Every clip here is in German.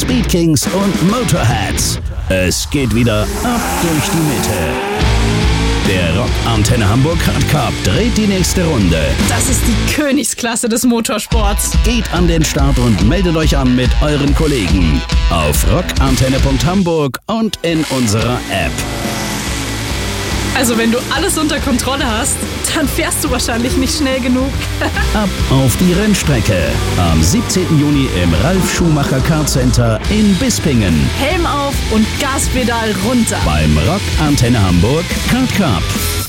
Speed Kings und Motorheads. Es geht wieder ab durch die Mitte. Der Rock Antenne Hamburg Hard Cup dreht die nächste Runde. Das ist die Königsklasse des Motorsports. Geht an den Start und meldet euch an mit euren Kollegen auf rockantenne.hamburg und in unserer App. Also wenn du alles unter Kontrolle hast, dann fährst du wahrscheinlich nicht schnell genug. Ab auf die Rennstrecke. Am 17. Juni im Ralf Schumacher Kart Center in Bispingen. Helm auf und Gaspedal runter. Beim Rock Antenne Hamburg Kart Cup.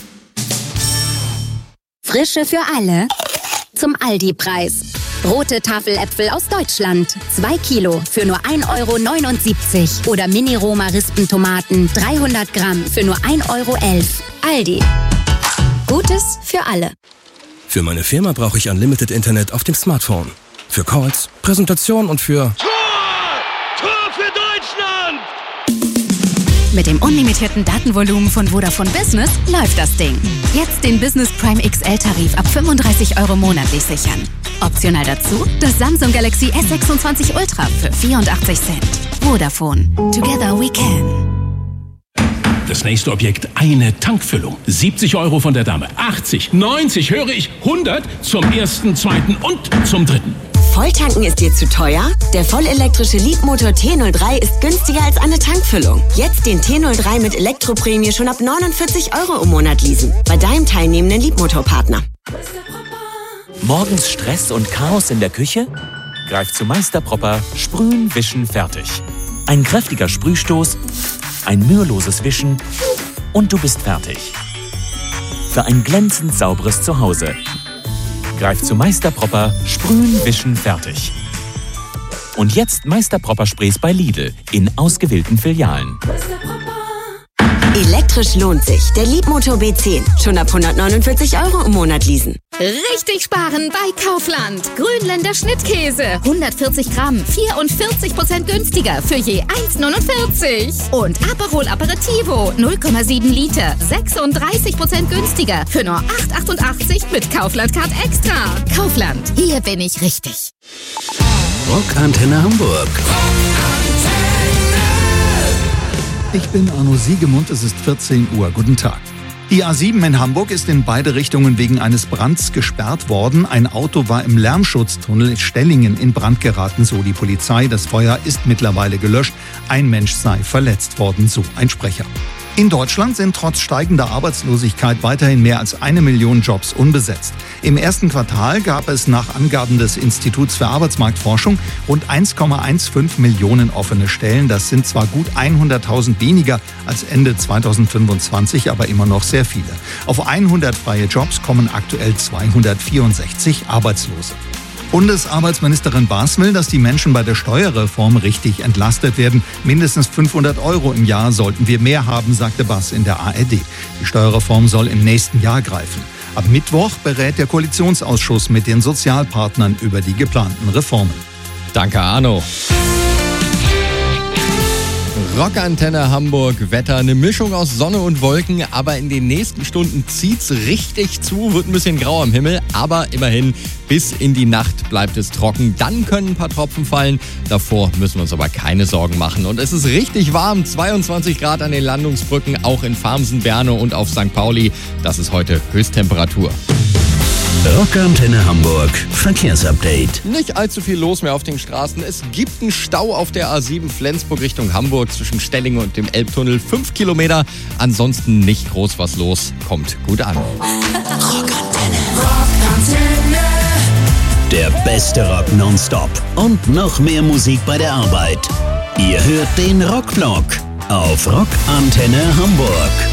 Frische für alle zum Aldi-Preis. Rote Tafeläpfel aus Deutschland. 2 Kilo für nur 1,79 €. Oder Mini-Roma-Rispentomaten 300 Gramm für nur 1,11 €. Aldi. Gutes für alle. Für meine Firma brauche ich Unlimited Internet auf dem Smartphone. Für Calls, Präsentation und für... Tor für Deutschland! Mit dem unlimitierten Datenvolumen von Vodafone Business läuft das Ding. Jetzt den Business Prime XL-Tarif ab 35 € monatlich sichern. Optional dazu das Samsung Galaxy S26 Ultra für 84 Cent. Vodafone. Together we can. Das nächste Objekt, eine Tankfüllung. 70 € von der Dame. 80, 90, höre ich, 100 zum ersten, zweiten und zum dritten. Volltanken ist dir zu teuer? Der vollelektrische Leapmotor T03 ist günstiger als eine Tankfüllung. Jetzt den T03 mit Elektroprämie schon ab 49 € im Monat leasen. Bei deinem teilnehmenden Leapmotor-Partner. Morgens Stress und Chaos in der Küche? Greif zu Meister Propper, sprühen, wischen, fertig. Ein kräftiger Sprühstoß, ein müheloses Wischen und du bist fertig. Für ein glänzend sauberes Zuhause. Greif zu Meister Propper, sprühen, wischen, fertig. Und jetzt Meister Propper Sprays bei Lidl in ausgewählten Filialen. Elektrisch lohnt sich. Der Leapmotor B10. Schon ab 149 € im Monat leasen. Richtig sparen bei Kaufland. Grünländer Schnittkäse. 140 Gramm. 44% günstiger für je 1,49 €. Und Aperol Aperitivo. 0,7 Liter. 36% günstiger für nur 8,88 € mit Kaufland Card Extra. Kaufland. Hier bin ich richtig. Rock Antenne Hamburg. Ich bin Arno Siegemund, es ist 14 Uhr. Guten Tag. Die A7 in Hamburg ist in beide Richtungen wegen eines Brands gesperrt worden. Ein Auto war im Lärmschutztunnel Stellingen in Brand geraten, so die Polizei. Das Feuer ist mittlerweile gelöscht. Ein Mensch sei verletzt worden, so ein Sprecher. In Deutschland sind trotz steigender Arbeitslosigkeit weiterhin mehr als 1 Million Jobs unbesetzt. Im ersten Quartal gab es nach Angaben des Instituts für Arbeitsmarktforschung rund 1,15 Millionen offene Stellen. Das sind zwar gut 100.000 weniger als Ende 2025, aber immer noch sehr viele. Auf 100 freie Jobs kommen aktuell 264 Arbeitslose. Bundesarbeitsministerin Baas will, dass die Menschen bei der Steuerreform richtig entlastet werden. Mindestens 500 € im Jahr sollten wir mehr haben, sagte Baas in der ARD. Die Steuerreform soll im nächsten Jahr greifen. Ab Mittwoch berät der Koalitionsausschuss mit den Sozialpartnern über die geplanten Reformen. Danke, Arno. Rockantenne Hamburg, Wetter, eine Mischung aus Sonne und Wolken, aber in den nächsten Stunden zieht's richtig zu, wird ein bisschen grau am Himmel, aber immerhin bis in die Nacht bleibt es trocken, dann können ein paar Tropfen fallen, davor müssen wir uns aber keine Sorgen machen und es ist richtig warm, 22 Grad an den Landungsbrücken, auch in Farmsen, Berne und auf St. Pauli, das ist heute Höchsttemperatur. Rockantenne Hamburg Verkehrsupdate. Nicht allzu viel los mehr auf den Straßen. Es gibt einen Stau auf der A7 Flensburg Richtung Hamburg zwischen Stellingen und dem Elbtunnel. 5 Kilometer. Ansonsten nicht groß was los. Kommt gut an. Rockantenne. Der beste Rock nonstop. Und noch mehr Musik bei der Arbeit. Ihr hört den Rockblock auf Rockantenne Hamburg.